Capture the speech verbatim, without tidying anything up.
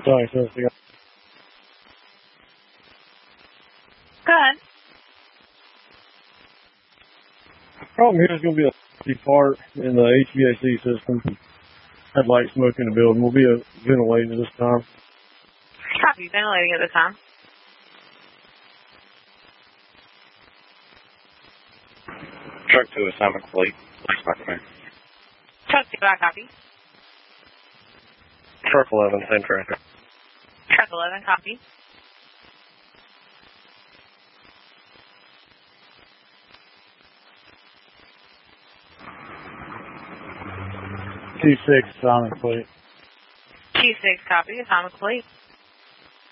Sorry, so it's Go ahead. the problem here is going to be a safety part in the H V A C system. Had light smoke in the building. We'll be uh, ventilating this time. Copy. Ventilating at this time. Truck to assignment complete. Thanks, Mister Mayor. Truck two, I copy. Truck eleven, same traffic. Truck eleven, copy. Two six, Simon Plate. Q six, copy. Assignment complete.